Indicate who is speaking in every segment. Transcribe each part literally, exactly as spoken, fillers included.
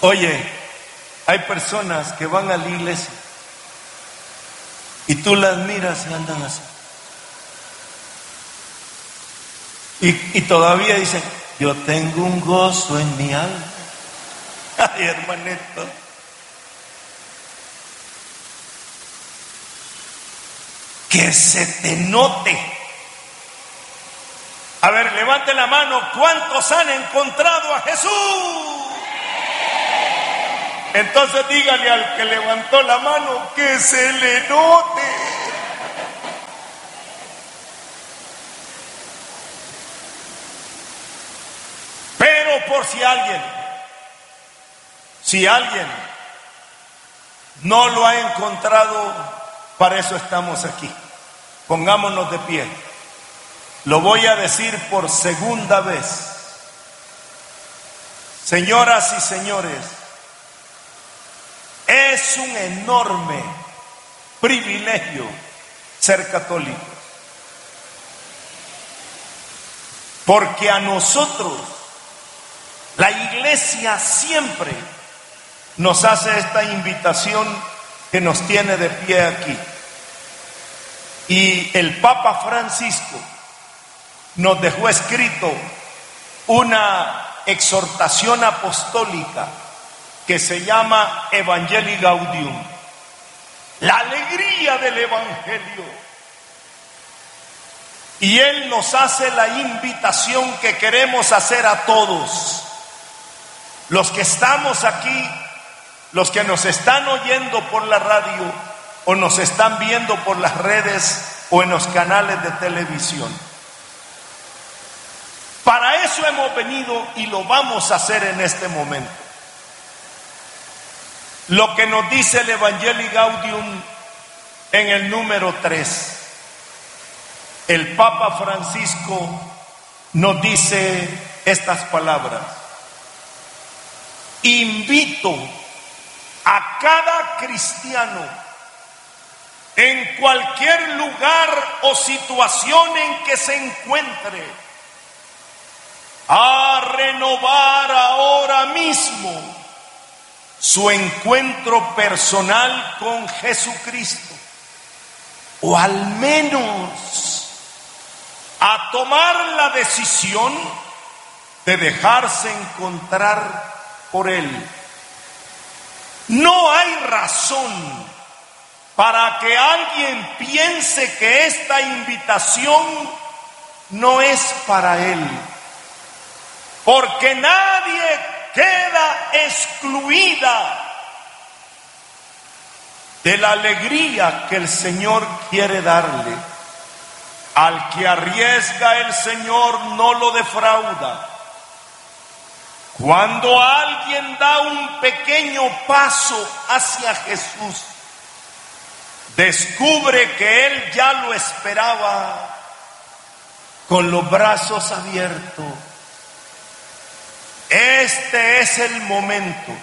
Speaker 1: Oye, hay personas que van a la iglesia y tú las miras y andan así. Y, y todavía dicen, yo tengo un gozo en mi alma. Ay, hermanito. Que se te note. A ver, levante la mano. ¿Cuántos han encontrado a Jesús? Entonces dígale al que levantó la mano que se le note. Pero por si alguien, si alguien no lo ha encontrado, para eso estamos aquí. Pongámonos de pie. Lo voy a decir por segunda vez. Señoras y señores, es un enorme privilegio ser católicos, porque a nosotros la Iglesia siempre nos hace esta invitación que nos tiene de pie aquí. Y el Papa Francisco nos dejó escrito una exhortación apostólica que se llama Evangelii Gaudium, la alegría del Evangelio. Y él nos hace la invitación que queremos hacer a todos, los que estamos aquí, los que nos están oyendo por la radio o nos están viendo por las redes o en los canales de televisión. Para eso hemos venido y lo vamos a hacer en este momento. Lo que nos dice el Evangelii Gaudium en el número tres. El Papa Francisco nos dice estas palabras: invito a cada cristiano en cualquier lugar o situación en que se encuentre a renovar ahora mismo su encuentro personal con Jesucristo, o al menos a tomar la decisión de dejarse encontrar por Él. No hay razón para que alguien piense que esta invitación no es para él, porque nadie queda excluida de la alegría que el Señor quiere darle. Al que arriesga, el Señor no lo defrauda. Cuando alguien da un pequeño paso hacia Jesús, descubre que Él ya lo esperaba con los brazos abiertos. Este es el momento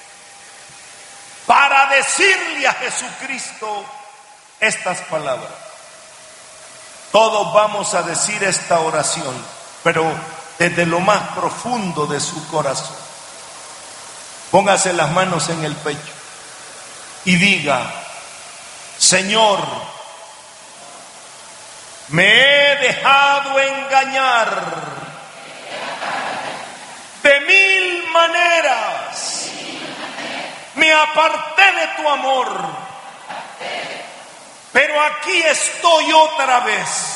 Speaker 1: para decirle a Jesucristo estas palabras. Todos vamos a decir esta oración, pero desde lo más profundo de su corazón. Póngase las manos en el pecho y diga: Señor, me he dejado engañar de mil maneras, me aparté de tu amor, pero aquí estoy otra vez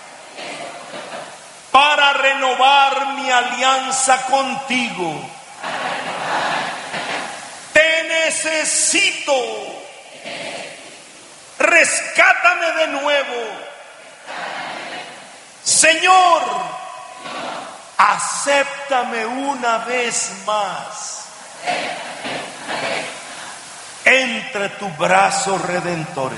Speaker 1: para renovar mi alianza contigo. Te necesito. Rescátame de nuevo. Señor, acéptame una vez más entre tus brazos redentores.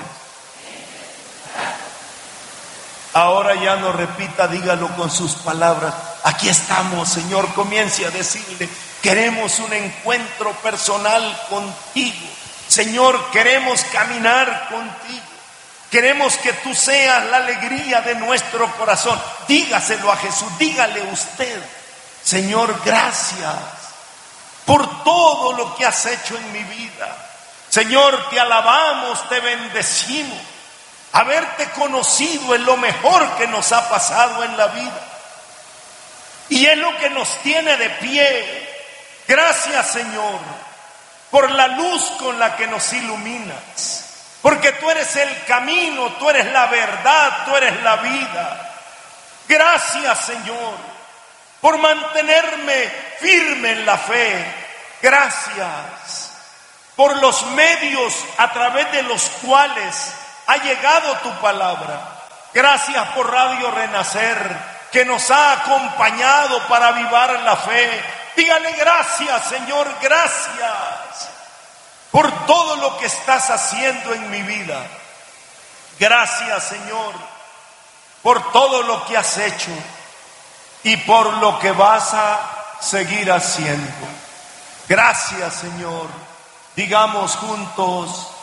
Speaker 1: Ahora ya no repita, dígalo con sus palabras. Aquí estamos, Señor. Comience a decirle: queremos un encuentro personal contigo. Señor, queremos caminar contigo. Queremos que tú seas la alegría de nuestro corazón. Dígaselo a Jesús, dígale usted: Señor, gracias. por todo lo que has hecho en mi vida. Señor, te alabamos, te bendecimos. Haberte conocido es lo mejor que nos ha pasado en la vida. Y es lo que nos tiene de pie. Gracias, Señor, por la luz con la que nos iluminas. Porque tú eres el camino, tú eres la verdad, tú eres la vida. Gracias, Señor, por mantenerme firme en la fe. Gracias por los medios a través de los cuales ha llegado tu palabra. Gracias por Radio Renacer, que nos ha acompañado para avivar la fe. Dígale gracias, Señor, gracias por todo lo que estás haciendo en mi vida. Gracias, Señor, por todo lo que has hecho y por lo que vas a seguir haciendo. Gracias, Señor. Digamos juntos: